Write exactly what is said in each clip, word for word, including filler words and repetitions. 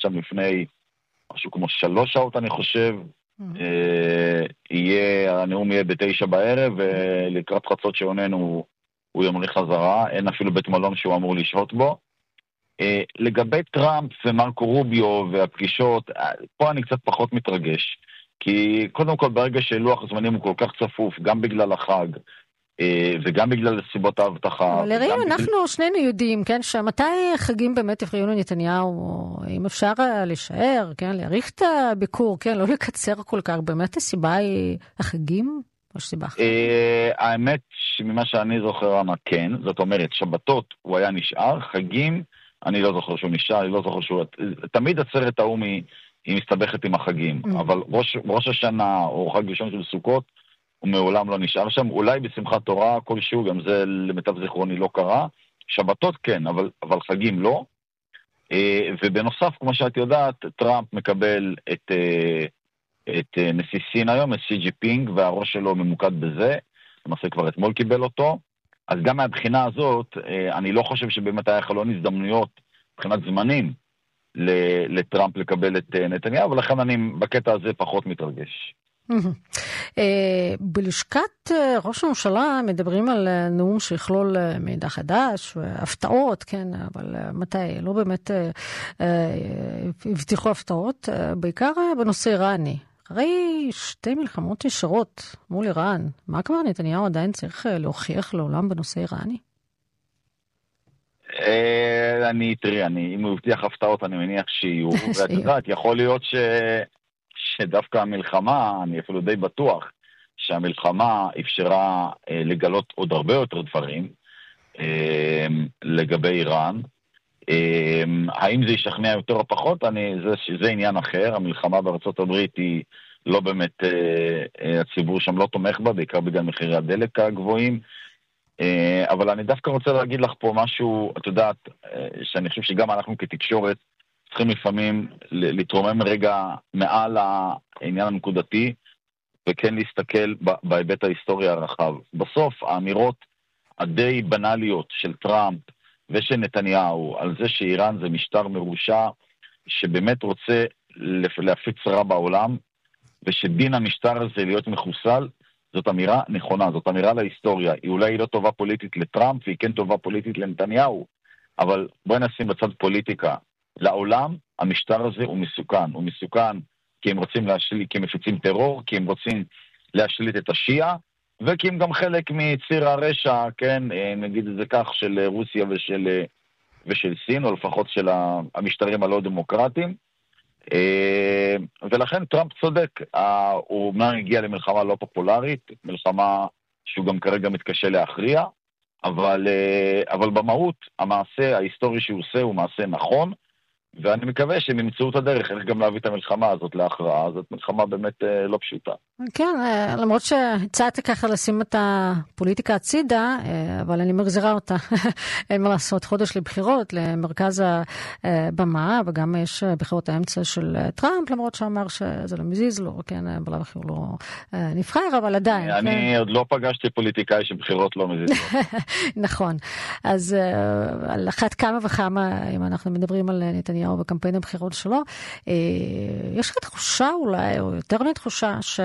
שם לפני משהו כמו שלוש שעות, אני חושב. הנאום יהיה בתשע בערב, ולקראת חצות שעוננו הוא ימריך חזרה, אין אפילו בית מלון שהוא אמור לשהות בו. לגבי טראמפ ומרקו רוביו והפגישות, פה אני קצת פחות מתרגש, כי קודם כל ברגע שלוח הזמנים הוא כל כך צפוף, גם בגלל החג, וגם בגלל סיבות ההבטחה. אבל הראינו, אנחנו שנינו יודעים, כן, שמתי חגים באמת יפריעו לנתניהו, אם אפשר להישאר, כן, להאריך את הביקור, כן, לא לקצר כל כך, באמת הסיבה היא החגים, או סיבה אחרת? האמת שממה שאני זוכר, כן, זאת אומרת, שבתות הוא היה נשאר, חגים, אני לא זוכר שהוא נשאר, אני לא זוכר שהוא, תמיד עצרת האום היא מסתבכת עם החגים, אבל ראש השנה או חג ראשון של סוכות, הוא מעולם לא נשאר שם, אולי בשמחת תורה כלשהו, גם זה למיטב זיכרוני לא קרה, שבתות כן, אבל, אבל חגים לא, ובנוסף, כמו שאת יודעת, טראמפ מקבל את, את נשיא סין היום, את סי ג'י פינג, והראש שלו ממוקד בזה, למעשה כבר אתמול קיבל אותו, אז גם מהבחינה הזאת, אני לא חושב שבאמת היה חלון הזדמנויות, מבחינת זמנים, לטראמפ לקבל את נתניהו, ולכן אני בקטע הזה פחות מתרגש. בלשכת ראש הממשלה מדברים על נאום שיכלול מידע חדש והפתעות, כן, אבל מתי? לא באמת הבטיחו הפתעות, בעיקר בנושא איראני. הרי שתי מלחמות ישרות מול איראן, מה כבר נתניהו עדיין צריך להוכיח לעולם בנושא איראני? אני, תראי, אם הוא הבטיח הפתעות אני מניח שיהיו, ואת יודעת, יכול להיות ש... שדווקא המלחמה, אני אפילו די בטוח, שהמלחמה אפשרה אה, לגלות עוד הרבה יותר דברים אה, לגבי איראן. אה, האם זה ישכנע יותר או פחות? אני, זה, זה עניין אחר. המלחמה בארצות הברית היא לא באמת, אה, אה, הציבור שם לא תומך בה, בעיקר בגלל מחירי הדלק הגבוהים. אה, אבל אני דווקא רוצה להגיד לך פה משהו, את יודעת, אה, שאני חושב שגם אנחנו כתקשורת, צריכים לפעמים להתרומם רגע מעל העניין הנקודתי, וכן להסתכל בהיבט ההיסטורי הרחב. בסוף, האמירות הדי בנליות של טראמפ ושל נתניהו, על זה שאיראן זה משטר מרושע, שבאמת רוצה להפיץ רע בעולם, ושדין המשטר הזה להיות מחוסל, זאת אמירה נכונה, זאת אמירה להיסטוריה. היא אולי לא טובה פוליטית לטראמפ, והיא כן טובה פוליטית לנתניהו, אבל בואי נשים בצד פוליטיקה. לעולם, המשטר הזה הוא מסוכן. הוא מסוכן כי הם רוצים להשליט, כי הם מפיצים טרור, כי הם רוצים להשליט את השיעה, וכי הם גם חלק מציר הרשע, כן, נגיד את זה כך, של רוסיה ושל, ושל סין, או לפחות של המשטרים הלא דמוקרטיים. ולכן טראמפ צודק. הוא אומנם הגיע למלחמה לא פופולרית, מלחמה שהוא גם כרגע מתקשה להכריע, אבל, אבל במהות, המעשה ההיסטורי שהוא עושה הוא מעשה נכון, ואני מקווה שהם ימצאו את הדרך, איך גם להביא את המלחמה הזאת להכרעה, זאת מלחמה באמת לא פשוטה. כן, למרות שהצעתי ככה לשים את הפוליטיקה הצידה, אבל אני מחזירה אותה. אין מה לעשות, חודש לבחירות, למרכז הבמה, וגם יש בחירות האמצע של טראמפ, למרות שאמר שזה לא מזיז לו, כן, בלב אחר לא נבחר, אבל עדיין. אני עוד לא פגשתי פוליטיקאי שבחירות לא מזיז לו. נכון. אז על אחת כמה וכמה, אם אנחנו מדברים על נתניהו בקמפיין הבחירות שלו, יש לך תחושה אולי, או יותר מתחושה, ש...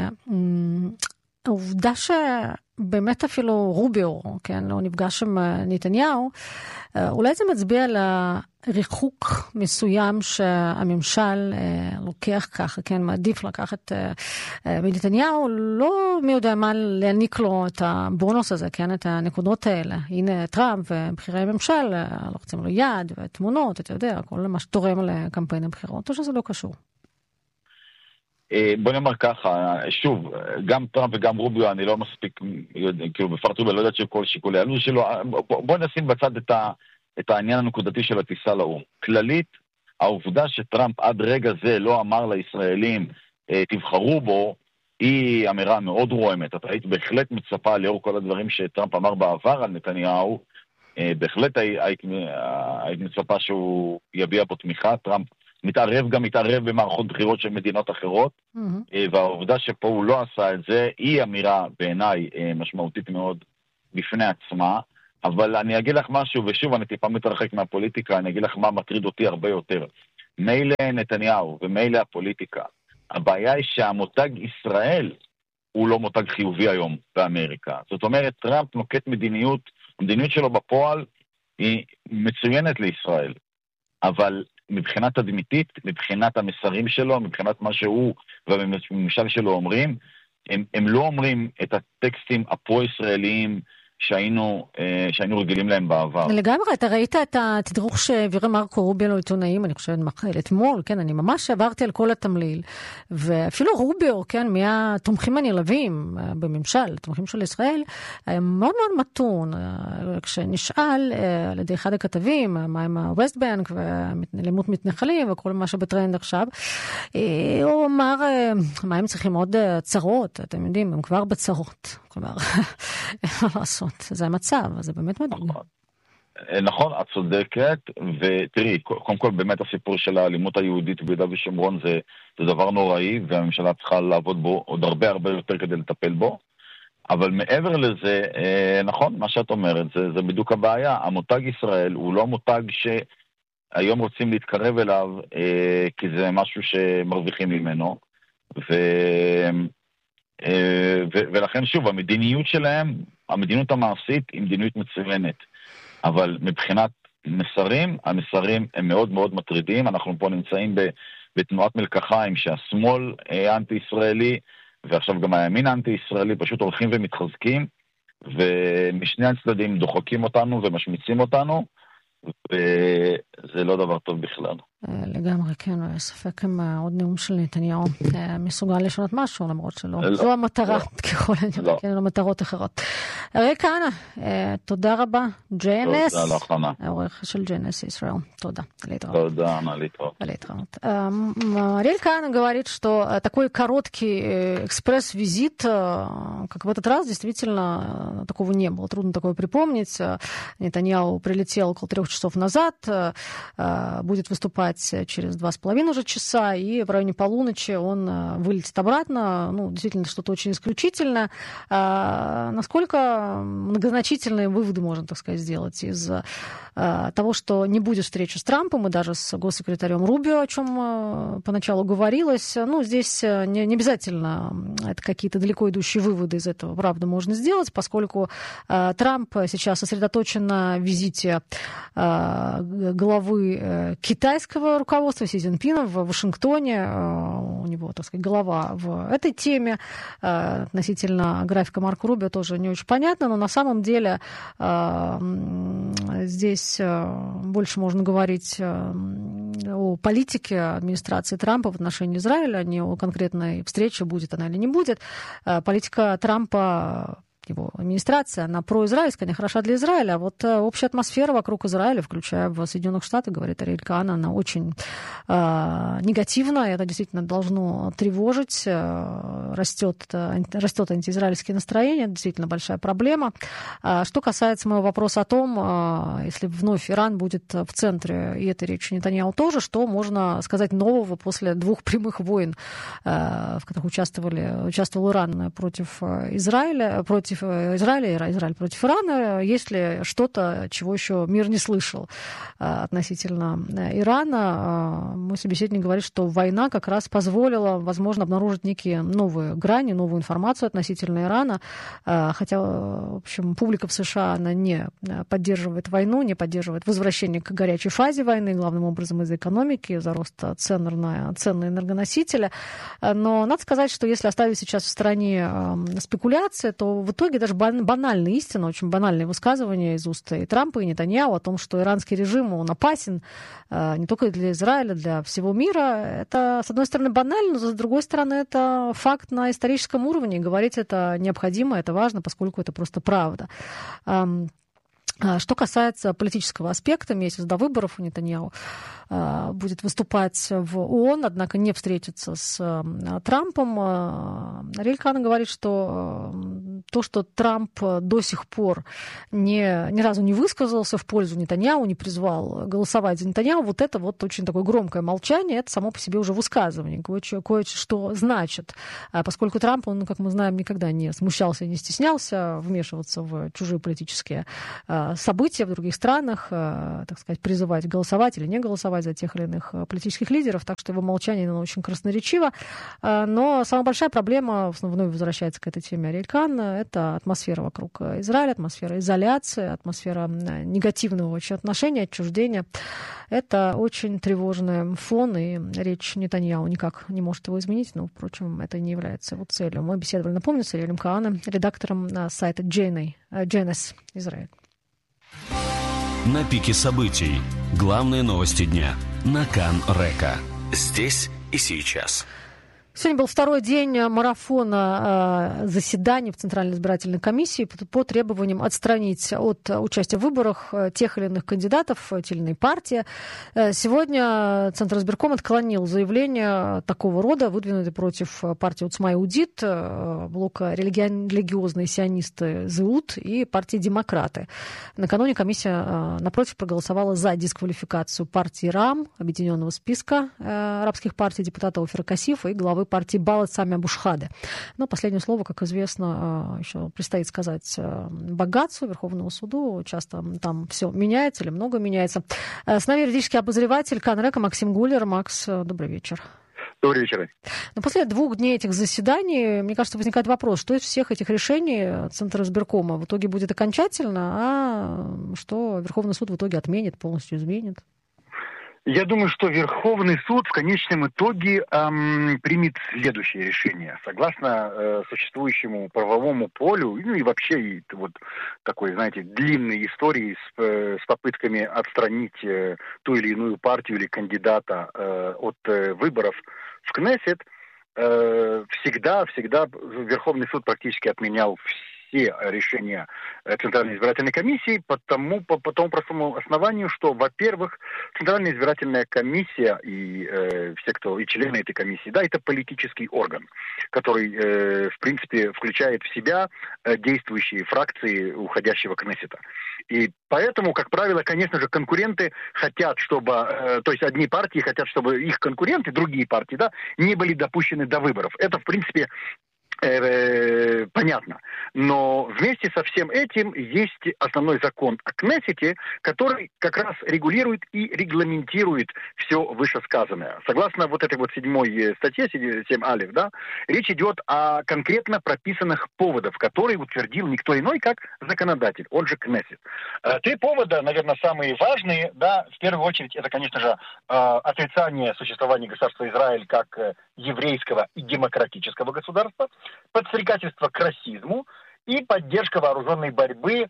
העובדה שבאמת אפילו רוביו, כן, לא נפגש עם נתניהו, אולי זה מצביע על ריחוק מסוים שהממשל לוקח ככה, כן, מעדיף לקחת מנתניהו, לא מי יודע מה להעניק לו את הבונוס הזה, כן, את הנקודות האלה. הנה טראמפ ובחירי הממשל, לוחצים לו יד ותמונות, אתה יודע, כל מה שתורם לקמפיין הבחירות, או שזה לא קשור. בוא נאמר ככה, שוב, גם טראמפ וגם רוביו, אני לא מספיק, כאילו בפרט רוביו, לא יודעת שכל שיקולי עלו שלו, בוא נשים בצד את, ה, את העניין הנקודתי של הטיסה לאום. כללית, העובדה שטראמפ עד רגע זה לא אמר לישראלים, תבחרו בו, היא אמירה מאוד רועמת. אתה היית בהחלט מצפה לאור כל הדברים שטראמפ אמר בעבר על נתניהו, בהחלט היית, היית מצפה שהוא יביע פה תמיכה, טראמפ מתערב גם מתערב במערכות בחירות של מדינות אחרות, mm-hmm. והעובדה שפה הוא לא עשה את זה, היא אמירה בעיניי משמעותית מאוד בפני עצמה, אבל אני אגיד לך משהו, ושוב אני טיפה מתרחק מהפוליטיקה, אני אגיד לך מה מטריד אותי הרבה יותר. מילא נתניהו ומילא הפוליטיקה. הבעיה היא שהמותג ישראל הוא לא מותג חיובי היום באמריקה. זאת אומרת, טראמפ נוקט מדיניות, המדיניות שלו בפועל היא מצוינת לישראל, אבל מבחינת תדמיתית, מבחינת המסרים שלו, מבחינת מה שהוא והממשל שלו אומרים, הם, הם לא אומרים את הטקסטים הפרו-ישראליים שהיינו, שהיינו רגילים להם בעבר. לגמרי, אתה ראית את התדרוך שהעביר מרקו רוביו לעיתונאים, אני חושבת, אתמול, כן, אני ממש עברתי על כל התמליל, ואפילו רוביו, כן, מהתומכים הנלהבים בממשל, התומכים של ישראל, היה מאוד מאוד מתון, כשנשאל על ידי אחד הכתבים, מה עם ה-West Bank ולמות מתנחלים וכל מה שבטרנד עכשיו, הוא אמר, מה הם צריכים עוד צרות, אתם יודעים, הם כבר בצרות, כלומר, אין מה לעשות. זה המצב, זה באמת מדהים. נכון, נכון, את צודקת, ותראי, קודם כל באמת הסיפור של האלימות היהודית ביהודה ושומרון זה, זה דבר נוראי, והממשלה צריכה לעבוד בו עוד הרבה הרבה יותר כדי לטפל בו, אבל מעבר לזה, נכון, מה שאת אומרת, זה, זה בדיוק הבעיה, המותג ישראל הוא לא מותג שהיום רוצים להתקרב אליו, כי זה משהו שמרוויחים ממנו, ו... ולכן שוב, המדיניות שלהם, המדיניות המעשית היא מדיניות מצוינת, אבל מבחינת מסרים, המסרים הם מאוד מאוד מטרידים. אנחנו פה נמצאים בתנועת מלקחיים שהשמאל אנטי-ישראלי ועכשיו גם הימין האנטי-ישראלי פשוט הולכים ומתחזקים, ומשני הצדדים דוחקים אותנו ומשמיצים אותנו, וזה לא דבר טוב בכלל. לגמרי, כן, ספק אם עוד נאום של נתניהו מסוגל לשנות משהו, למרות שלא. זו המטרה, ככל הנראה, כן, למטרות אחרות. אריאל כהנא, תודה רבה. ג'יי אן אס, תודה לך, חנה. העורך של ג'יי אן אס ישראל. Туда. Туда, на Литву. Ариэль Каан говорит, что такой короткий экспресс-визит, как в этот раз, действительно такого не было. Трудно такое припомнить. Нетаньяху прилетел около трех часов назад, будет выступать через два с половиной уже часа, и в районе полуночи он вылетит обратно. Ну, действительно, что-то очень исключительное. Насколько многозначительные выводы можно, так сказать, сделать из того, что не будет встречи с Трампом и даже с госсекретарем Рубио, о чем поначалу говорилось. Ну, здесь не, не обязательно это какие-то далеко идущие выводы из этого, правда, можно сделать, поскольку Трамп сейчас сосредоточен на визите главы китайского руководства Си Цзиньпина в Вашингтоне. У него, так сказать, голова в этой теме. Относительно графика Марко Рубио тоже не очень понятно, но на самом деле здесь больше можно говорить о политике администрации Трампа в отношении Израиля, не о конкретной встрече, будет она или не будет. Политика Трампа, его администрация, она произраильская, она хороша для Израиля, а вот общая атмосфера вокруг Израиля, включая в Соединенных Штатах, говорит Ариэль Каан, она очень э, негативна, и это действительно должно тревожить, э, растет, э, растет антиизраильские настроения, это действительно большая проблема. А что касается моего вопроса о том, э, если вновь Иран будет в центре, и этой речи Нетаньяху тоже, что можно сказать нового после двух прямых войн, э, в которых участвовали, участвовал Иран против Израиля, против Израиля, Израиль против Ирана, есть ли что-то, чего еще мир не слышал относительно Ирана. Мой собеседник говорит, что война как раз позволила, возможно, обнаружить некие новые грани, новую информацию относительно Ирана, хотя, в общем, публика в США, она не поддерживает войну, не поддерживает возвращение к горячей фазе войны, главным образом из-за экономики, из-за роста цен на, цен на энергоносители. Но надо сказать, что если оставить сейчас в стороне спекуляции, то в итоге даже банальная истина, очень банальные высказывания из уст и Трампа, и Нетаньяху о том, что иранский режим, он опасен не только для Израиля, для всего мира. Это, с одной стороны, банально, но с другой стороны, это факт на историческом уровне. Говорить это необходимо, это важно, поскольку это просто правда. Что касается политического аспекта, месяц до выборов у Нетаньяху будет выступать в ООН, однако не встретиться с Трампом. Ариэль Каан говорит, что то, что Трамп до сих пор не, ни разу не высказался в пользу Нетаньяху, не призвал голосовать за Нетаньяху, вот это вот очень такое громкое молчание, это само по себе уже высказывание, кое-что, кое-что значит. Поскольку Трамп, он, как мы знаем, никогда не смущался и не стеснялся вмешиваться в чужие политические события в других странах, так сказать, призывать голосовать или не голосовать за тех или иных политических лидеров, так что его молчание, оно очень красноречиво. Но самая большая проблема, вновь возвращается к этой теме Ариэль Кан, это атмосфера вокруг Израиля, атмосфера изоляции, атмосфера негативного очень отношения, отчуждения. Это очень тревожный фон, и речь Нетаньяху никак не может его изменить, но, впрочем, это не является его целью. Мы беседовали, напомню, с Ариэлем Кааном, редактором сайта джей эн эс Израиль. На пике событий. Главные новости дня. На Кан Река. Здесь и сейчас. Сегодня был второй день марафона э, заседаний в Центральной избирательной комиссии по, по требованиям отстранить от участия в выборах тех или иных кандидатов, те или иные партии. Э, сегодня Центр избирком отклонил заявление такого рода, выдвинутое против партии Уцма Иудит, э, блока религи- религиозные сионисты Зеут и партии Демократы. Накануне комиссия, э, напротив, проголосовала за дисквалификацию партии РАМ, объединенного списка э, арабских партий, депутата Офера Касифа и главы партии Балат Сами Абу-Шхаде. Но последнее слово, как известно, еще предстоит сказать Багацу, Верховному суду. Часто там все меняется или много меняется. С нами юридический обозреватель Кан Река Максим Гулер. Макс, добрый вечер. Добрый вечер. Но после двух дней этих заседаний, мне кажется, возникает вопрос, что из всех этих решений Центра избиркома в итоге будет окончательно, а что Верховный суд в итоге отменит, полностью изменит? Я думаю, что Верховный суд в конечном итоге эм, примет следующее решение. Согласно э, существующему правовому полю, ну и вообще и, вот такой, знаете, длинной истории с, э, с попытками отстранить э, ту или иную партию или кандидата э, от э, выборов в Кнессет, э, всегда, всегда Верховный суд практически отменял все все решения Центральной избирательной комиссии по тому, по, по тому простому основанию, что, во-первых, Центральная избирательная комиссия и э, все, кто и члены этой комиссии, да, это политический орган, который, э, в принципе, включает в себя э, действующие фракции уходящего Кнессета. И поэтому, как правило, конечно же, конкуренты хотят, чтобы, э, то есть одни партии хотят, чтобы их конкуренты, другие партии, да, не были допущены до выборов. Это, в принципе, Э, понятно. Но вместе со всем этим есть основной закон о Кнессете, который как раз регулирует и регламентирует все вышесказанное. Согласно вот этой вот седьмой статье, семь алиф, да, речь идет о конкретно прописанных поводах, которые утвердил никто иной, как законодатель, он же Кнессет. Три повода, наверное, самые важные, да, в первую очередь, это, конечно же, отрицание существования государства Израиль как еврейского и демократического государства, подстрекательство к расизму и поддержка вооруженной борьбы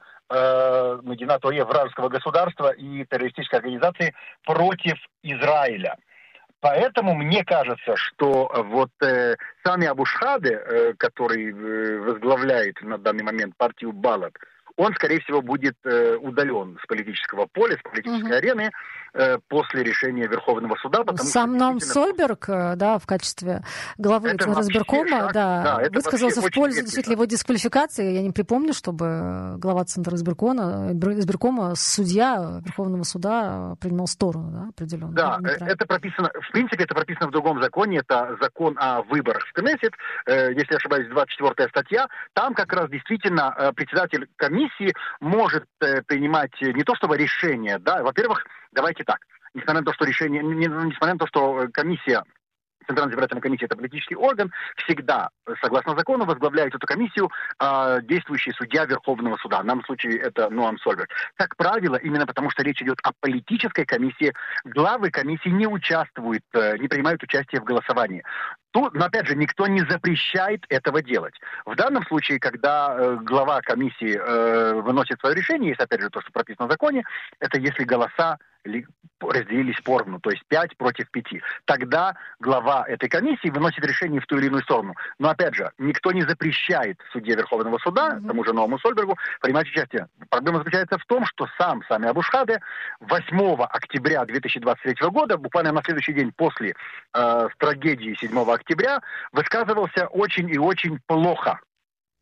э, Мединат Оев, вражеского государства и террористической организации против Израиля. Поэтому мне кажется, что вот э, Сами Абу-Шхаде, э, который э, возглавляет на данный момент партию Балат, он, скорее всего, будет э, удален с политического поля, с политической угу. арены э, после решения Верховного суда. Сам Ноам Сольберг, да, в качестве главы Центра избиркома, да, да, высказался в пользу действительно его дисквалификации. Я не припомню, чтобы глава Центра избиркома, избиркома, судья Верховного суда принимал сторону, да, определенно. Да, это прописано, в принципе, это прописано в другом законе, это закон о выборах в Кнессет, э, если я ошибаюсь, двадцать четвёртая статья. Там как раз действительно э, председатель комиссии может э, принимать не то чтобы решение, да, во-первых, давайте так, несмотря на то, что решение, не, несмотря на то, что комиссия, Центральная избирательная комиссия это политический орган, всегда, согласно закону, возглавляет эту комиссию э, действующий судья Верховного суда. В данном случае это Ноам Сольберг. Как правило, именно потому что речь идет о политической комиссии, главы комиссии не участвуют, э, не принимают участие в голосовании. Тут, но опять же, никто не запрещает этого делать. В данном случае, когда э, глава комиссии э, выносит свое решение, есть опять же то, что прописано в законе, это если голоса разделились поровну, то есть пять против пяти. Тогда глава этой комиссии выносит решение в ту или иную сторону. Но опять же, никто не запрещает судье Верховного суда, mm-hmm. тому же Ноаму Сольбергу, принимать участие. Проблема заключается в том, что сам Сами Абу-Шхаде восьмого октября две тысячи двадцать третьего года, буквально на следующий день после э, трагедии седьмого октября, высказывался очень и очень плохо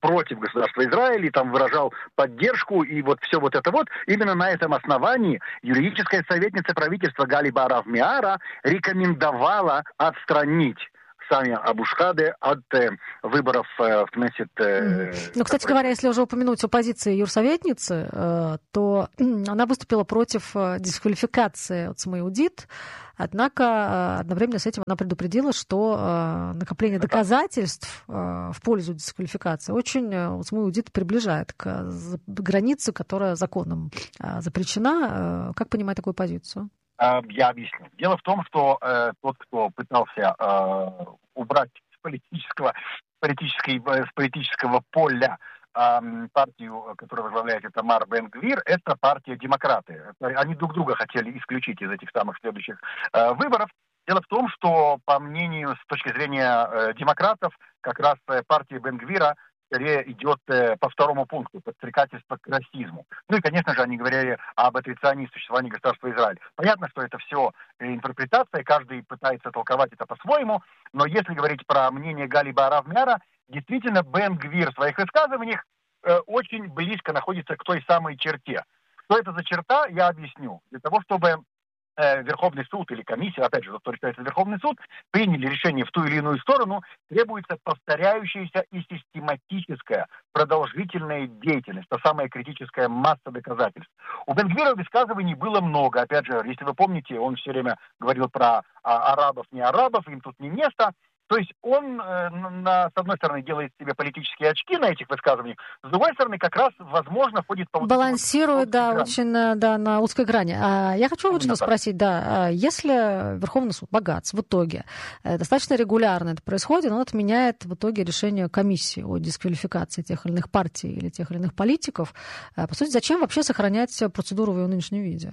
против государства Израиль, и там выражал поддержку, и вот все вот это вот. Именно на этом основании юридическая советница правительства Гали Баарав Миара рекомендовала отстранить Сами Абу Шхаде от э, выборов э, в Кнессет. Э, mm. Ну, кстати говоря, если уже упомянуть о позиции юрсоветницы, э, то она выступила против э, дисквалификации от Цмаиудит, однако э, одновременно с этим она предупредила, что э, накопление доказательств э, в пользу дисквалификации очень э, Цмаиудит приближает к за- границе, которая законом э, запрещена. Э, как понимать такую позицию? Я объясню. Дело в том, что э, тот, кто пытался э, убрать с политического, политической, с политического поля э, партию, которую возглавляет Тамар Бен-Гвир, это партия «Демократы». Они друг друга хотели исключить из этих самых следующих э, выборов. Дело в том, что, по мнению, с точки зрения э, демократов, как раз э, партия Бен-Гвира скорее идет э, по второму пункту, подстрекательство к расизму. Ну и, конечно же, они говорили об отрицании существования государства Израиль. Понятно, что это все интерпретация, каждый пытается толковать это по-своему, но если говорить про мнение Гали Баарав Миара, действительно, Бен-Гвир в своих высказываниях э, очень близко находится к той самой черте. Что это за черта, я объясню. Для того, чтобы Верховный суд или комиссия, опять же, то считается Верховный суд, приняли решение в ту или иную сторону, требуется повторяющаяся и систематическая продолжительная деятельность, та самая критическая масса доказательств. У Бен-Гвира высказываний было много. Опять же, если вы помните, он все время говорил про а, арабов, не арабов, им тут не место. То есть он, э, на, с одной стороны, делает себе политические очки на этих высказываниях, с другой стороны, как раз, возможно, ходит по... Балансирует, да, грани. очень да, на узкой грани. А я хочу вот что спросить, да, если Верховный суд богат, в итоге, достаточно регулярно это происходит, он отменяет в итоге решение комиссии о дисквалификации тех или иных партий или тех или иных политиков, по сути, зачем вообще сохранять процедуру в ее нынешнем виде?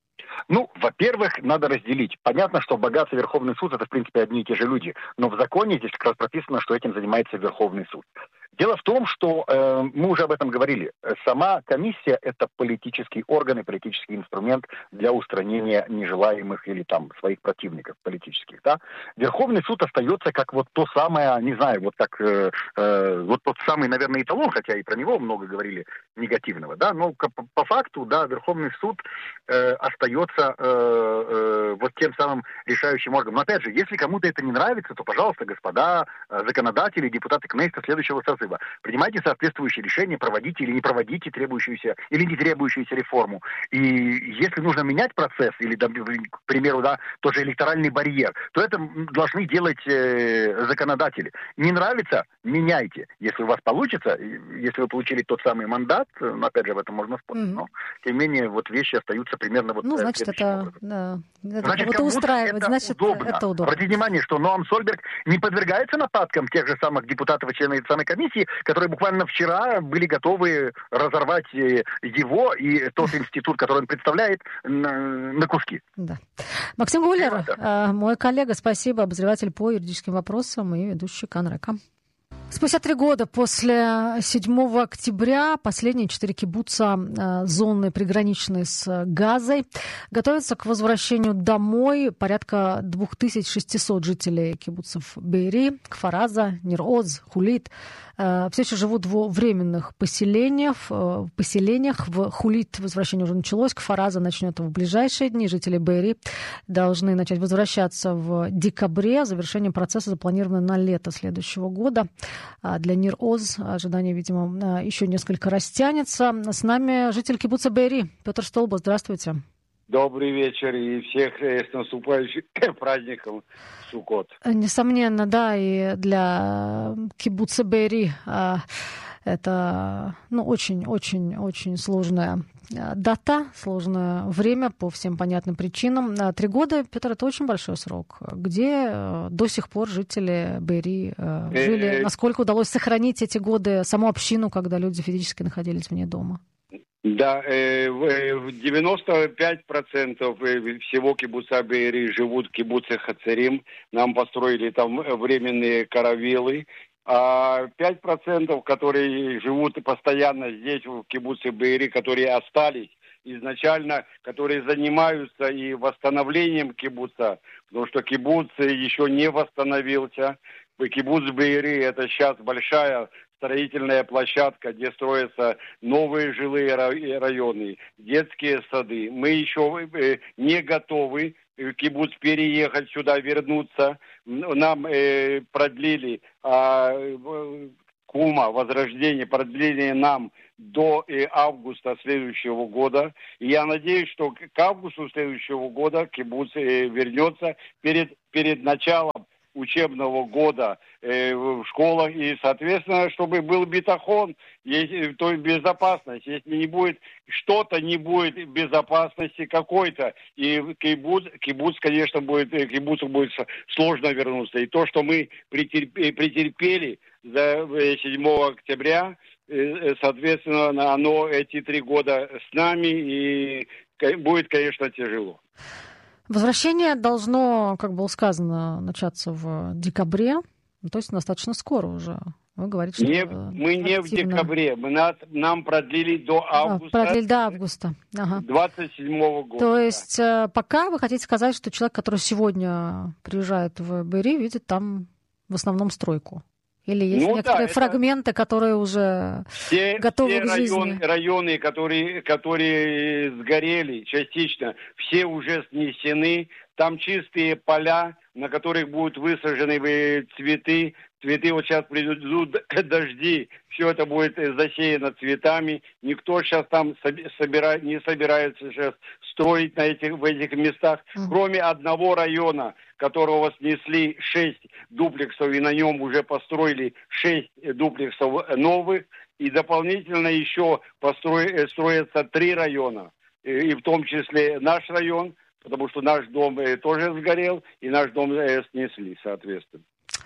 Ну, во-первых, надо разделить. Понятно, что богатый Верховный суд – это, в принципе, одни и те же люди. Но в законе здесь как раз прописано, что этим занимается Верховный суд. Дело в том, что э, мы уже об этом говорили. Сама комиссия – это политический орган и политический инструмент для устранения нежелаемых или там своих противников политических. Да? Верховный суд остается как вот то самое, не знаю, вот как э, э, вот тот самый, наверное, эталон, хотя и про него много говорили негативного. Да? Но по, по факту, да, Верховный суд э, остается э, э, вот тем самым решающим органом. Но опять же, если кому-то это не нравится, то, пожалуйста, господа э, законодатели, депутаты Кнессета следующего созыва, принимайте соответствующие решения, проводите или не проводите требующуюся или не требующуюся реформу. И если нужно менять процесс, или, к примеру, да, тот же электоральный барьер, то это должны делать э, законодатели. Не нравится – меняйте. Если у вас получится, если вы получили тот самый мандат, ну, опять же, об этом можно спорить, mm-hmm. но, тем не менее, вот вещи остаются примерно вот ну, значит, это, да, это значит, кого-то устраивает, это значит, удобно. это удобно. Обратите внимание, что Ноам Сольберг не подвергается нападкам тех же самых депутатов и членов самой комиссии, которые буквально вчера были готовы разорвать его и тот институт, который он представляет, на, на куски. Да. Максим Гулер, э, мой коллега, спасибо, обозреватель по юридическим вопросам и ведущий Кан Река. Спустя три года после седьмого октября последние четыре кибуца э, зоны, приграничной с Газой, готовятся к возвращению домой. Порядка две тысячи шестьсот жителей кибуцев Беэри, Кфар-Аза, Нир-Оз, Хулит э, все еще живут в временных поселениях. Э, поселениях. В Хулит возвращение уже началось, Кфар-Аза начнет в ближайшие дни. Жители Беэри должны начать возвращаться в декабре. Завершение процесса запланировано на лето следующего года. Для Нир-Оз ожидание, видимо, еще несколько растянется. С нами житель кибуца Беэри Петр Штолбо. Здравствуйте. Добрый вечер и всех с наступающим праздником Суккот. Несомненно, да, и для кибуца Беэри это ну, очень-очень-очень сложная дата, сложное время по всем понятным причинам. Три года, Петр, это очень большой срок. Где до сих пор жители Беэри жили? Насколько удалось сохранить эти годы саму общину, когда люди физически находились вне дома? Да, девяносто пять процентов всего кибуца Беэри живут в кибуце Хацерим. Нам построили там временные каравелы. А пять процентов, которые живут постоянно здесь, в кибуце Беэри, которые остались изначально, которые занимаются и восстановлением кибуца, потому что кибуц еще не восстановился. Кибуц Беэри – это сейчас большая строительная площадка, где строятся новые жилые районы, детские сады. Мы еще не готовы, кибуц, переехать сюда, вернуться. Нам э, продлили а, Кума, Возрождение, продлили нам до э, августа следующего года. И я надеюсь, что к августу следующего года кибуц э, вернется перед, перед началом учебного года э, в школах, и, соответственно, чтобы был битахон, если, то есть безопасность. Если не будет, что-то не будет безопасности какой-то, и кибуц, кибуц, конечно, будет, кибуцу будет сложно вернуться. И то, что мы претерпели, претерпели за седьмого октября, э, соответственно, оно эти три года с нами, и будет, конечно, тяжело. Возвращение должно, как было сказано, начаться в декабре, то есть достаточно скоро уже. Вы говорите, что... Не, мы не в декабре, мы нас, нам продлили до августа. А, продлили до августа. Ага. двадцать седьмого года. То есть да. Пока вы хотите сказать, что человек, который сегодня приезжает в Бэйри, видит там в основном стройку? Или есть ну, некоторые да, фрагменты, это... которые уже все, готовы все к жизни? Район, районы, которые, которые сгорели частично, все уже снесены. Там чистые поля, на которых будут высажены цветы. Цветы, вот сейчас придут дожди, все это будет засеяно цветами. Никто сейчас там собирает, не собирается сейчас строить на этих, в этих местах, mm. кроме одного района, которого снесли шесть дуплексов, и на нем уже построили шесть дуплексов новых, и дополнительно еще построи, строятся три района, и в том числе наш район, потому что наш дом тоже сгорел, и наш дом снесли, соответственно.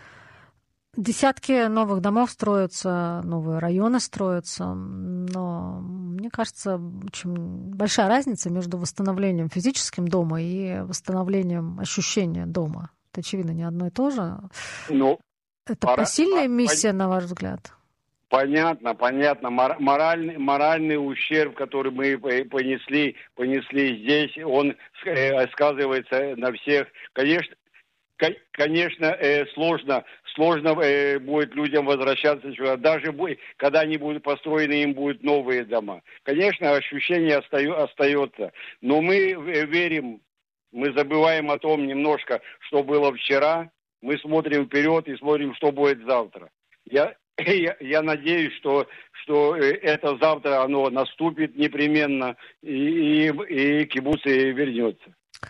Десятки новых домов строятся, новые районы строятся, но мне кажется, очень большая разница между восстановлением физическим дома и восстановлением ощущения дома. Это, очевидно, не одно и то же. Ну, это пора, посильная по, миссия, по... на ваш взгляд? Понятно, понятно. Моральный, моральный ущерб, который мы понесли, понесли здесь, он сказывается на всех. Конечно, Конечно, сложно, сложно будет людям возвращаться сюда, даже когда они будут построены, им будут новые дома. Конечно, ощущение остается, но мы верим, мы забываем о том немножко, что было вчера, мы смотрим вперед и смотрим, что будет завтра. Я, я, я надеюсь, что, что это завтра оно наступит непременно, и, и, и кибуц вернется.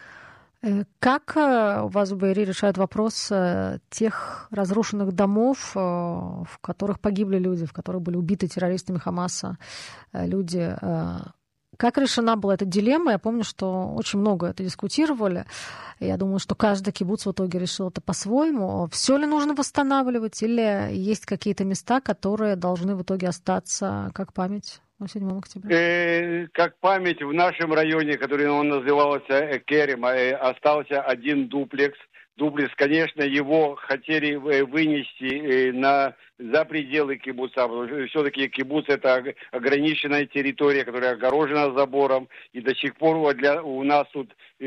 Как у вас в Бэйри решают вопрос тех разрушенных домов, в которых погибли люди, в которых были убиты террористами Хамаса люди? Как решена была эта дилемма? Я помню, что очень много это дискутировали. Я думаю, что каждый кибуц в итоге решил это по-своему. Все ли нужно восстанавливать, или есть какие-то места, которые должны в итоге остаться как память? седьмого октября. Э, как память, в нашем районе, который он назывался Керем, остался один дуплекс. Дуплекс, конечно, его хотели вынести на, за пределы кибуца, потому что все-таки кибуц — это ограниченная территория, которая огорожена забором, и до сих пор для, у нас тут э,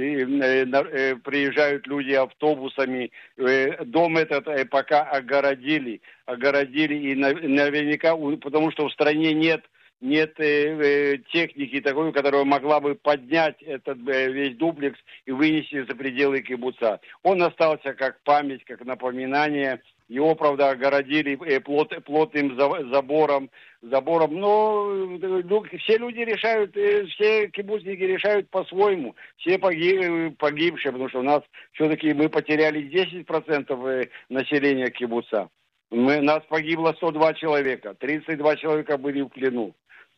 э, приезжают люди автобусами. Э, дом этот пока огородили, огородили, и наверняка, потому что в стране нет Нет э, э, техники такой, которая могла бы поднять этот э, весь дуплекс и вынести за пределы кибуца. Он остался как память, как напоминание. Его, правда, огородили э, плот, плотным забором, забором. Но э, все люди решают, э, все кибуцники решают по-своему. Все погиб, погибшие, потому что у нас все-таки мы потеряли десять процентов населения кибуца. Мы, нас погибло сто два человека, тридцать два человека были в плену.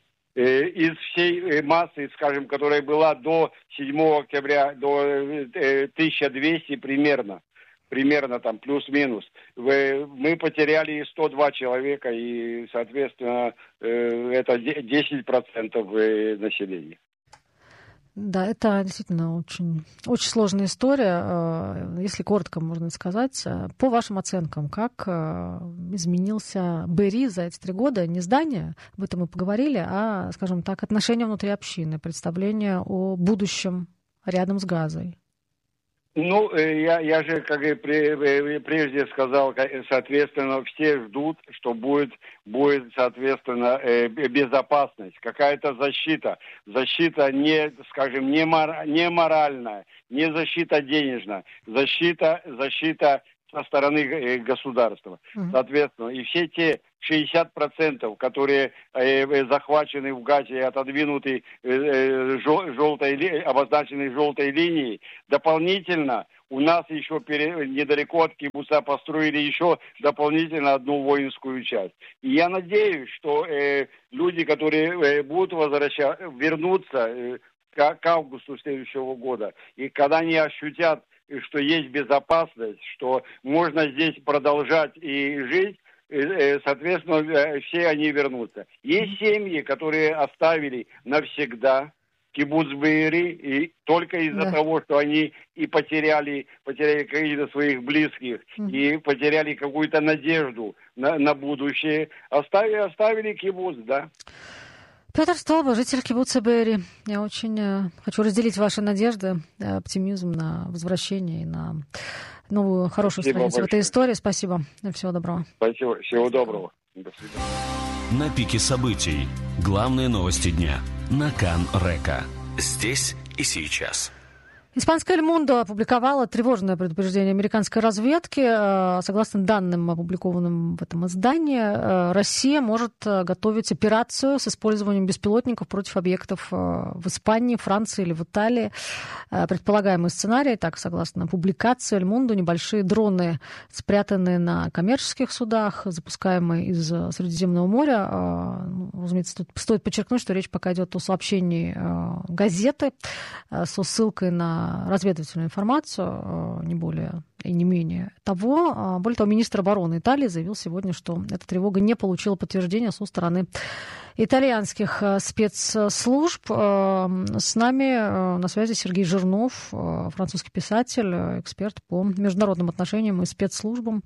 Из всей массы, скажем, которая была до седьмого октября, до тысяча двести примерно, примерно там плюс-минус, мы потеряли сто два человека, и, соответственно, это десять процентов населения. Да, это действительно очень, очень сложная история. Если коротко можно сказать, по вашим оценкам, как изменился Бэйри за эти три года? Не здание, об этом мы поговорили, а, скажем так, отношения внутри общины, представление о будущем рядом с Газой. Ну, я, я же, как и прежде сказал, соответственно, все ждут, что будет, будет, соответственно, безопасность, какая-то защита. Защита не, скажем, не, мор, не моральная, не защита денежная, защита, защита со стороны государства. Соответственно, и все те шестьдесят процентов, которые э, захвачены в Газе и отодвинуты э, желтой, обозначены желтой линией, дополнительно у нас еще пере, недалеко от кибуца построили еще дополнительно одну воинскую часть. И я надеюсь, что э, люди, которые э, будут возвращаться, вернуться э, к, к августу следующего года, и когда они ощутят, что есть безопасность, что можно здесь продолжать и жить, соответственно, все они вернутся. Есть семьи, которые оставили навсегда кибуц Беэри, и только из-за да. того, что они и потеряли, потеряли каких-то своих близких, mm. и потеряли какую-то надежду на, на будущее, оставили, оставили кибуц, да. Петр Столба, житель кибуца Беэри. Я очень э, хочу разделить ваши надежды, э, оптимизм на возвращение и на новую хорошую Спасибо страницу большое. в этой истории. Спасибо. Всего доброго. Спасибо. Всего доброго. До свидания. На пике событий. Главные новости дня. На Кан Река. Здесь и сейчас. Испанская «Эль Мундо» опубликовала тревожное предупреждение американской разведки. Согласно данным, опубликованным в этом издании, Россия может готовить операцию с использованием беспилотников против объектов в Испании, Франции или в Италии. Предполагаемый сценарий, так, согласно публикации «Эль Мундо», небольшие дроны, спрятанные на коммерческих судах, запускаемые из Средиземного моря. Разумеется, тут стоит подчеркнуть, что речь пока идет о сообщении газеты со ссылкой на разведывательную информацию, не более и не менее того. Более того, министр обороны Италии заявил сегодня, что эта тревога не получила подтверждения со стороны итальянских спецслужб. С нами на связи Сергей Жирнов, французский писатель, эксперт по международным отношениям и спецслужбам,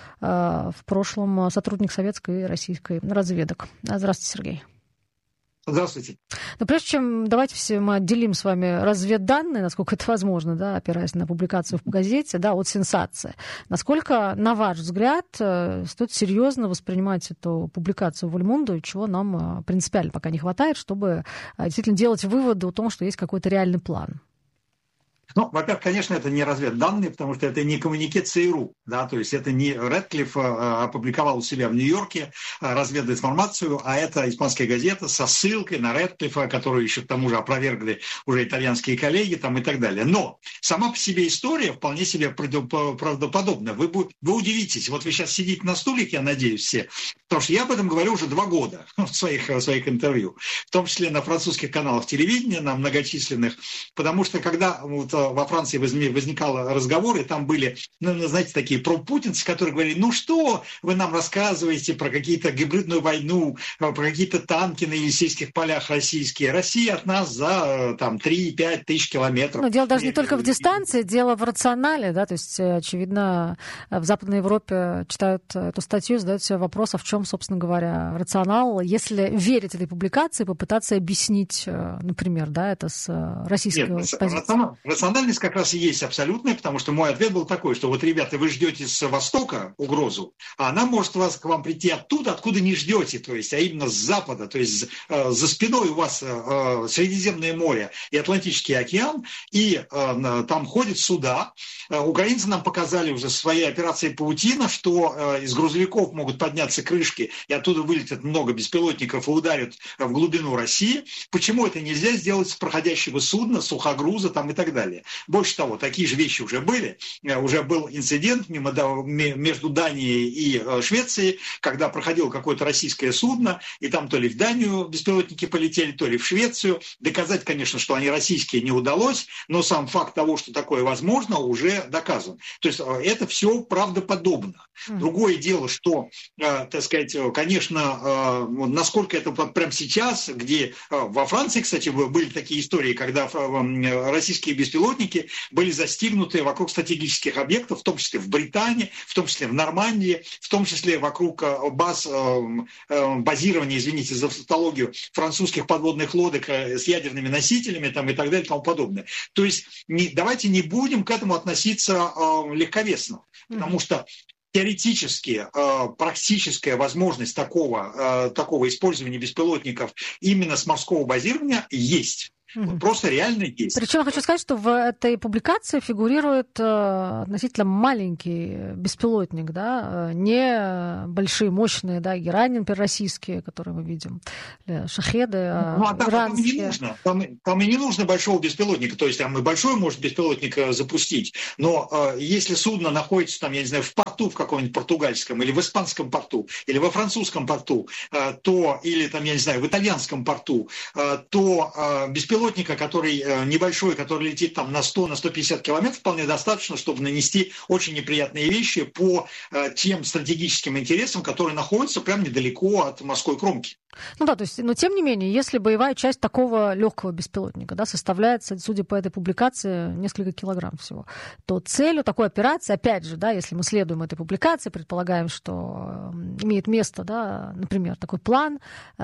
в прошлом сотрудник советской и российской разведок. Здравствуйте, Сергей. Здравствуйте. Но прежде чем давайте все мы отделим с вами разведданные, насколько это возможно, да, опираясь на публикацию в газете, да, от сенсации. Насколько, на ваш взгляд, стоит серьезно воспринимать эту публикацию в «Эль Мундо», чего нам принципиально пока не хватает, чтобы действительно делать выводы о том, что есть какой-то реальный план? Ну, во-первых, конечно, это не разведданные, потому что это не коммюнике ЦРУ, да, то есть это не Рэдклифф а, опубликовал у себя в Нью-Йорке а, развединформацию, а это испанская газета со ссылкой на Рэдклиффа, которую еще к тому же опровергли уже итальянские коллеги там и так далее. Но сама по себе история вполне себе правдоподобна. Вы, вы удивитесь, вот вы сейчас сидите на стулике, я надеюсь, все, потому что я об этом говорю уже два года в своих, в своих интервью, в том числе на французских каналах телевидения, на многочисленных, потому что когда вот, во Франции возникал разговор, и там были, ну, знаете, такие пропутинцы, которые говорили, ну что вы нам рассказываете про какие-то гибридную войну, про какие-то танки на Елисейских полях российские. Россия от нас за там три-пять тысяч километров. Но дело даже не только в дистанции, дело в рационале, да, то есть, очевидно, в Западной Европе читают эту статью, задают себе вопрос, а в чем, собственно говоря, рационал, если верить этой публикации, попытаться объяснить, например, да, это с российской Нет, позиции. Рациональность как раз и есть абсолютная, потому что мой ответ был такой, что вот, ребята, вы ждете с востока угрозу, а она может вас, к вам прийти оттуда, откуда не ждете, то есть, а именно с запада, то есть э, за спиной у вас э, Средиземное море и Атлантический океан, и э, там ходят суда. Э, украинцы нам показали уже своей операцией «Паутина», что э, из грузовиков могут подняться крышки, и оттуда вылетят много беспилотников и ударят в глубину России. Почему это нельзя сделать с проходящего судна, сухогруза там и так далее? Больше того, такие же вещи уже были. Уже был инцидент мимо, между Данией и Швецией, когда проходило какое-то российское судно, и там то ли в Данию беспилотники полетели, то ли в Швецию. Доказать, конечно, что они российские, не удалось, но сам факт того, что такое возможно, уже доказан. То есть это все правдоподобно. Другое дело, что, так сказать, конечно, насколько это прямо сейчас, где во Франции, кстати, были такие истории, когда российские беспилотники беспилотники были застигнуты вокруг стратегических объектов, в том числе в Британии, в том числе в Нормандии, в том числе вокруг баз, базирования, извините за тавтологию, французских подводных лодок с ядерными носителями там, и так далее и тому подобное. То есть не, давайте не будем к этому относиться легковесно, потому что теоретически практическая возможность такого, такого использования беспилотников именно с морского базирования есть. Mm-hmm. Просто реально есть. Причем я хочу сказать, что в этой публикации фигурирует э, относительно маленький беспилотник, да, не большие, мощные, да, Иранин, например, российские, которые мы видим, или шахеды, э, ну, а там, иранские. Там и, не нужно, там, там и не нужно большого беспилотника, то есть там и большой может беспилотник запустить, но э, если судно находится там, я не знаю, в порту в каком-нибудь португальском, или в испанском порту, или во французском порту, э, то, или там, я не знаю, в итальянском порту, э, то э, беспилотник который небольшой, который летит там на сто на сто пятьдесят километров, вполне достаточно, чтобы нанести очень неприятные вещи по тем стратегическим интересам, которые находятся прямо недалеко от морской кромки. Ну да, то есть, но тем не менее, если боевая часть такого легкого беспилотника, да, составляет, судя по этой публикации, несколько килограмм всего, то целью такой операции, опять же, да, если мы следуем этой публикации, предполагаем, что имеет место, да, например, такой план,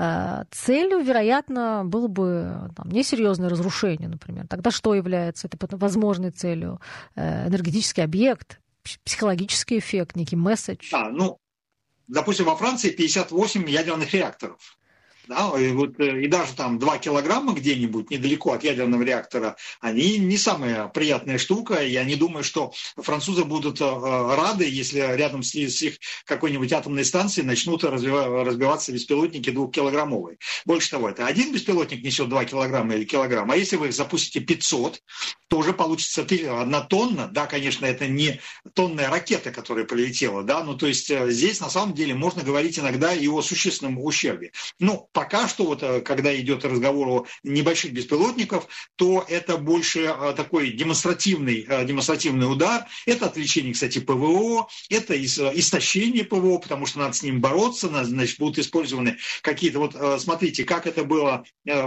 целью, вероятно, было бы там, несерьезное разрушение, например. Тогда что является этой возможной целью? Энергетический объект, психологический эффект, некий месседж? А, ну, допустим, во Франции пятьдесят восемь ядерных реакторов. Да, и, вот, и даже там два килограмма где-нибудь недалеко от ядерного реактора, они не самая приятная штука. Я не думаю, что французы будут э, рады, если рядом с, с их какой-нибудь атомной станцией начнут развива, разбиваться беспилотники двухкилограммовые. Больше того, это один беспилотник несет два килограмма или килограмм, а если вы их запустите пятьсот, то уже получится одна тонна. Да, конечно, это не тонная ракета, которая прилетела, да, ну то есть здесь на самом деле можно говорить иногда и о существенном ущербе. Ну, пока что, вот, когда идет разговор о небольших беспилотниках, то это больше такой демонстративный, демонстративный удар. Это отвлечение, кстати, ПВО, это истощение ПВО, потому что надо с ним бороться, значит, будут использованы какие-то... Вот смотрите, как это было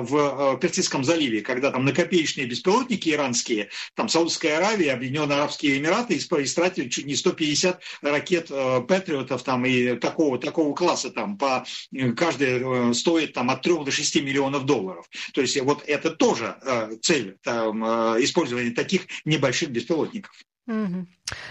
в Персидском заливе, когда там накопеечные беспилотники иранские, там Саудовская Аравия, Объединенные Арабские Эмираты истратили чуть не сто пятьдесят ракет Патриотов там, и такого, такого класса, там, по каждой стоит там, от трёх до шести миллионов долларов. То есть вот это тоже э, цель там, э, использования таких небольших беспилотников. Угу.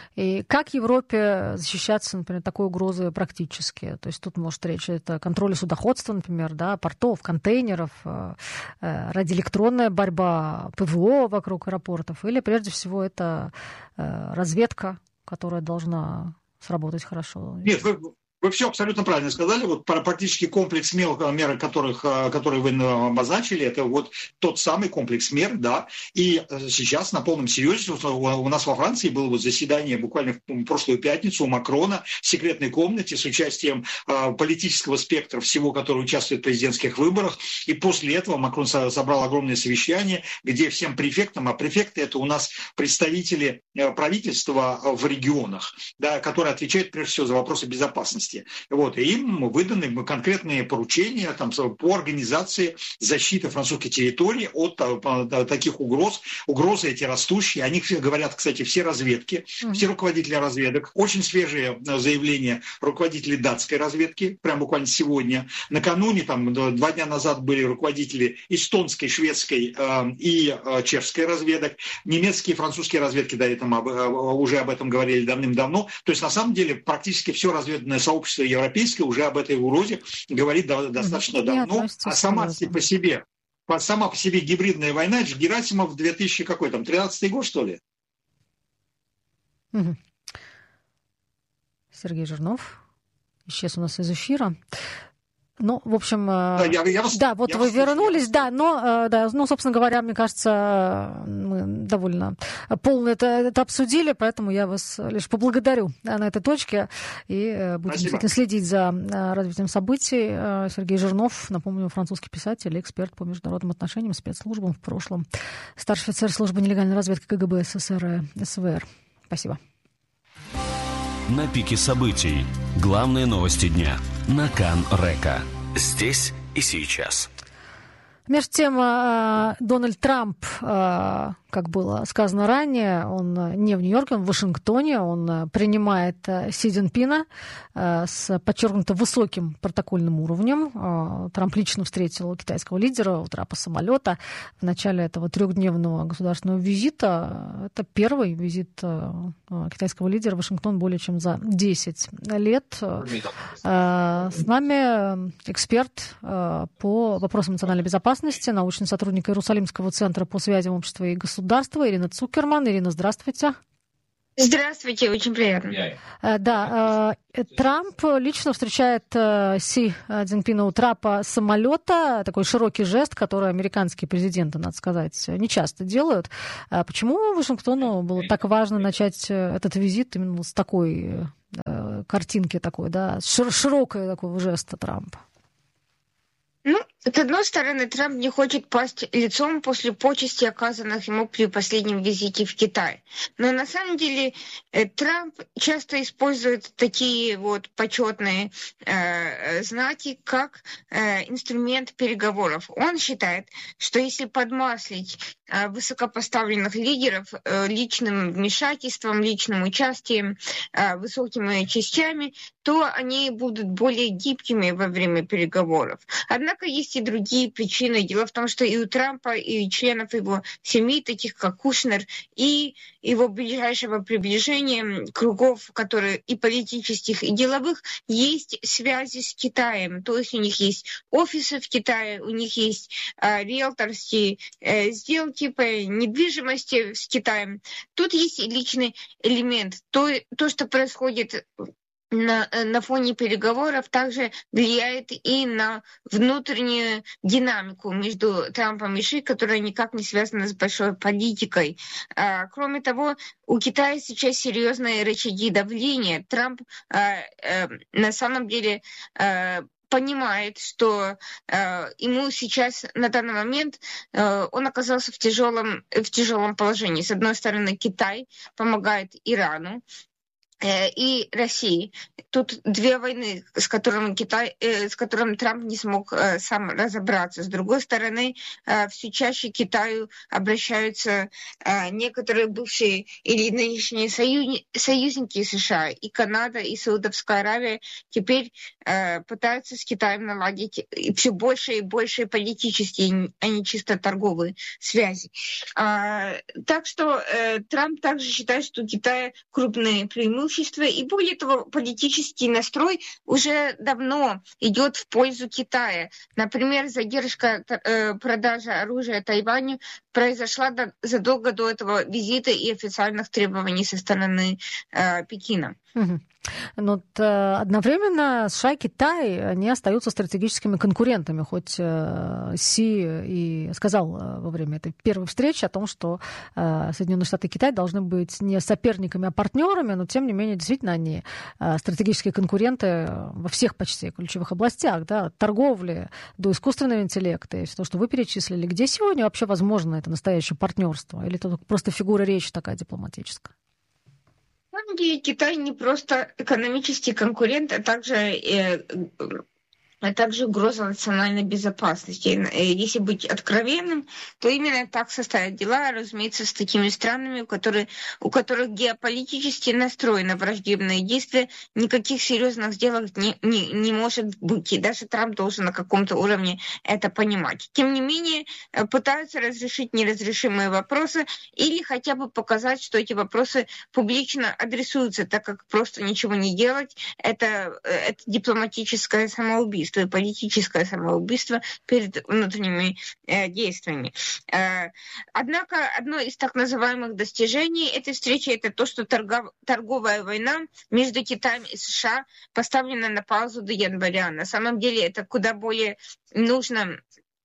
И как Европе защищаться, например, такой угрозы практически? То есть тут может речь о контроле судоходства, например, да, портов, контейнеров, э, радиоэлектронная борьба, ПВО вокруг аэропортов, или прежде всего это э, разведка, которая должна сработать хорошо? Нет, вы... Вы все абсолютно правильно сказали. Вот практически комплекс мер, мер которых, которые вы обозначили, это вот тот самый комплекс мер, да. И сейчас на полном серьезе у нас во Франции было вот заседание буквально в прошлую пятницу у Макрона в секретной комнате с участием политического спектра всего, который участвует в президентских выборах. И после этого Макрон собрал огромное совещание, где всем префектам, а префекты это у нас представители правительства в регионах, да, которые отвечают прежде всего за вопросы безопасности. Вот, и им выданы конкретные поручения там, по организации защиты французской территории от, от таких угроз. Угрозы эти растущие. О них говорят, кстати, все разведки, mm-hmm. все руководители разведок. Очень свежие заявления руководителей датской разведки, прям буквально сегодня. Накануне, там, два дня назад были руководители эстонской, шведской э, и э, чешской разведок. Немецкие и французские разведки до этого уже об этом говорили давным-давно. То есть, на самом деле, практически все разведное сообщество Общество европейское уже об этой угрозе говорит достаточно mm-hmm. давно, а сама по себе, сама по себе гибридная война, это же Герасимов две тысячи какой там, тринадцатый год, что ли? Mm-hmm. Сергей Жирнов исчез у нас из эфира. Ну, в общем, да, я, я вас, да вот я вы вернулись, да, но, да, ну, собственно говоря, мне кажется, мы довольно полно это, это обсудили, поэтому я вас лишь поблагодарю на этой точке и будем действительно следить за развитием событий. Сергей Жирнов, напомню, французский писатель, эксперт по международным отношениям, спецслужбам в прошлом, старший офицер службы нелегальной разведки КГБ СССР и СВР. Спасибо. На пике событий. Главные новости дня. На Кан Река. Здесь и сейчас. Между тем, Дональд Трамп как было сказано ранее, он не в Нью-Йорке, он в Вашингтоне, он принимает Си Цзиньпина с подчеркнуто высоким протокольным уровнем. Трамп лично встретил китайского лидера у трапа самолета в начале этого трехдневного государственного визита. Это первый визит китайского лидера в Вашингтон более чем за десять лет. С нами эксперт по вопросам национальной безопасности, научный сотрудник Иерусалимского центра по связям общества и государства Ирина Цукерман. Ирина, здравствуйте. Здравствуйте, очень приятно. Да, Трамп лично встречает Си Цзиньпина у трапа самолета. Такой широкий жест, который американские президенты, надо сказать, не часто делают. Почему Вашингтону было так важно начать этот визит именно с такой картинки, такой, да, широкого такого жеста Трампа? Ну, с одной стороны, Трамп не хочет пасть лицом после почестей, оказанных ему при последнем визите в Китай. Но на самом деле Трамп часто использует такие вот почетные э, знаки, как э, инструмент переговоров. Он считает, что если подмаслить э, высокопоставленных лидеров э, личным вмешательством, личным участием, э, высокими частями, то они будут более гибкими во время переговоров. Однако есть и другие причины. Дело в том, что и у Трампа, и у членов его семьи, таких как Кушнер, и его ближайшего приближения, кругов, которые и политических, и деловых, есть связи с Китаем. То есть у них есть офисы в Китае, у них есть э, риэлторские э, сделки по недвижимости с Китаем. Тут есть и личный элемент. То, то что происходит На, на фоне переговоров, также влияет и на внутреннюю динамику между Трампом и Ши, которая никак не связана с большой политикой. А, кроме того, у Китая сейчас серьезные рычаги давления. Трамп а, а, на самом деле а, понимает, что э, ему сейчас на данный момент э, он оказался в тяжелом, в тяжелом положении. С одной стороны, Китай помогает Ирану и России. Тут две войны, с которыми, Китай, э, с которыми Трамп не смог э, сам разобраться. С другой стороны, э, все чаще к Китаю обращаются э, некоторые бывшие или нынешние союз, союзники США, и Канада, и Саудовская Аравия теперь э, пытаются с Китаем наладить все больше и больше политические, а не чисто торговые связи. А, так что э, Трамп также считает, что у Китая крупные преимущества, и более того, политический настрой уже давно идет в пользу Китая. Например, задержка э, продажи оружия Тайваню произошла до, задолго до этого визита и официальных требований со стороны э, Пекина. Угу. Но вот, одновременно США и Китай, они остаются стратегическими конкурентами, хоть Си и сказал во время этой первой встречи о том, что Соединенные Штаты и Китай должны быть не соперниками, а партнерами, но тем не менее действительно они стратегические конкуренты во всех почти ключевых областях, да, от торговли до искусственного интеллекта и все то, что вы перечислили. Где сегодня вообще возможно это настоящее партнерство? Или это просто фигура речи такая дипломатическая? На самом деле Китай не просто экономический конкурент, а также, э, а также угроза национальной безопасности. Если быть откровенным, то именно так состоят дела, разумеется, с такими странами, у которых, у которых геополитически настроены враждебные действия, никаких серьезных сделок не, не, не может быть. И даже Трамп должен на каком-то уровне это понимать. Тем не менее, пытаются разрешить неразрешимые вопросы или хотя бы показать, что эти вопросы публично адресуются, так как просто ничего не делать – это, это дипломатическое самоубийство и политическое самоубийство перед внутренними э, действиями. Э, однако одно из так называемых достижений этой встречи – это то, что торгов, торговая война между Китаем и США поставлена на паузу до января. На самом деле это куда более нужно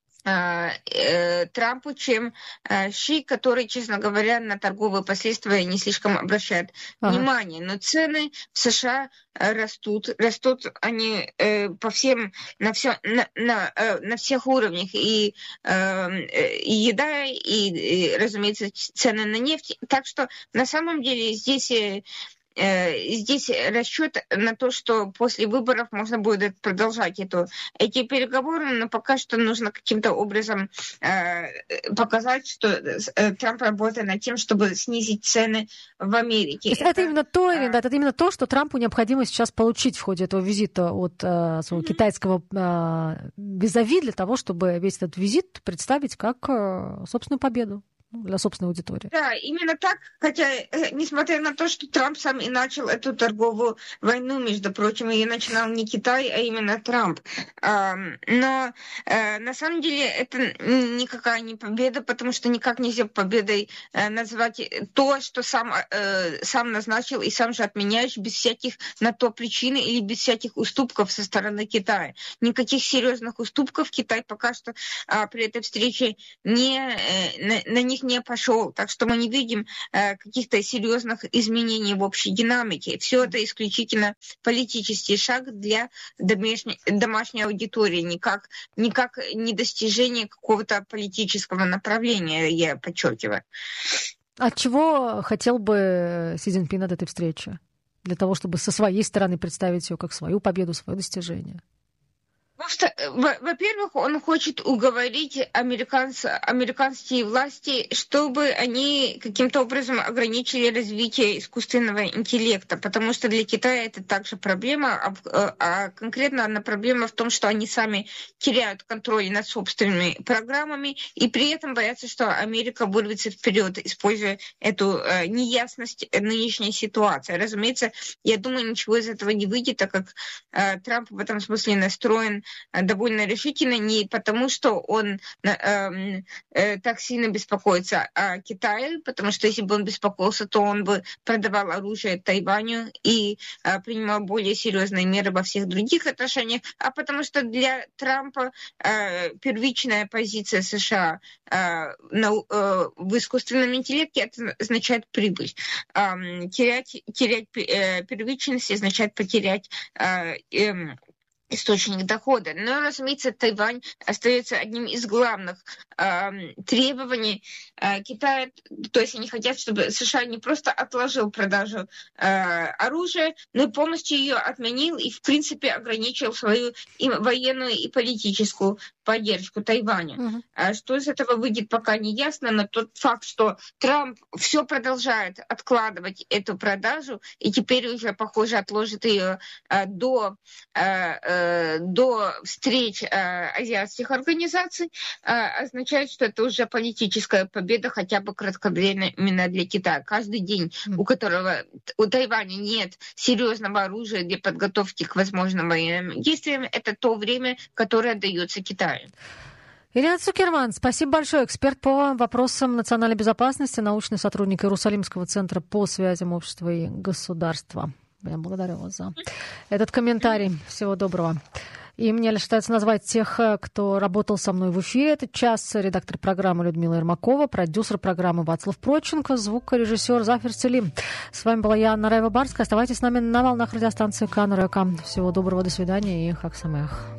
Трампу, чем Ши, который, честно говоря, на торговые последствия не слишком обращает ага. внимание. Но цены в США растут. Растут они э, по всем, на, все, на, на, э, на всех уровнях. И, э, и еда, и, и, разумеется, цены на нефть. Так что, на самом деле, здесь... здесь расчет на то, что после выборов можно будет продолжать эту, эти переговоры, но пока что нужно каким-то образом показать, что Трамп работает над тем, чтобы снизить цены в Америке. Это, это именно то, а... да, это именно то, что Трампу необходимо сейчас получить в ходе этого визита от э, своего mm-hmm. китайского э, визави для того, чтобы весь этот визит представить как э, собственную победу для собственной аудитории. Да, именно так, хотя, несмотря на то, что Трамп сам и начал эту торговую войну, между прочим, и начинал не Китай, а именно Трамп. Но на самом деле это никакая не победа, потому что никак нельзя победой назвать то, что сам, сам назначил и сам же отменяешь без всяких на то причины или без всяких уступков со стороны Китая. Никаких серьезных уступков Китай пока что при этой встрече не, на, на них не пошел, так что мы не видим э, каких-то серьезных изменений в общей динамике. Все это исключительно политический шаг для домашней, домашней аудитории, никак, никак не достижение какого-то политического направления, я подчеркиваю. От чего хотел бы Си Цзиньпин от этой встречи? Для того, чтобы со своей стороны представить ее как свою победу, свое достижение? Во-первых, он хочет уговорить американские власти, чтобы они каким-то образом ограничили развитие искусственного интеллекта, потому что для Китая это также проблема, а, а конкретно она проблема в том, что они сами теряют контроль над собственными программами и при этом боятся, что Америка вырвется вперед, используя эту э, неясность нынешней сsituation. Разумеется, я думаю, ничего из этого не выйдет, так как э, Трамп в этом смысле настроен довольно решительно, не потому, что он э, э, так сильно беспокоится о Китае, потому что если бы он беспокоился, то он бы продавал оружие Тайваню и э, принимал более серьезные меры во всех других отношениях, а потому что для Трампа э, первичная позиция США э, на, э, в искусственном интеллекте это означает прибыль. Э, терять терять э, первичность означает потерять э, э, источник дохода. Но, разумеется, Тайвань остается одним из главных э, требований э, Китая. То есть они хотят, чтобы США не просто отложил продажу э, оружия, но и полностью ее отменил и, в принципе, ограничил свою и военную и политическую поддержку Тайваня. Uh-huh. А что из этого выйдет, пока не ясно, но тот факт, что Трамп все продолжает откладывать эту продажу и теперь уже, похоже, отложит ее э, до э, до встреч э, азиатских организаций, э, означает, что это уже политическая победа, хотя бы кратковременно для Китая. Каждый день, mm. у которого у Тайваня нет серьезного оружия для подготовки к возможным военным действиям, это то время, которое дается Китаю. Ирина Цукерман, спасибо большое. Эксперт по вопросам национальной безопасности, научный сотрудник Иерусалимского центра по связям общества и государства. Я благодарю вас за этот комментарий. Всего доброго. И мне лишь остается назвать тех, кто работал со мной в эфире этот час. Редактор программы Людмила Ермакова, продюсер программы Вацлав Проченко, звукорежиссер Зафир Селим. С вами была я, Анна Раева-Барская. Оставайтесь с нами на волнах радиостанции Кан Река. Всего доброго, до свидания и хаг самех.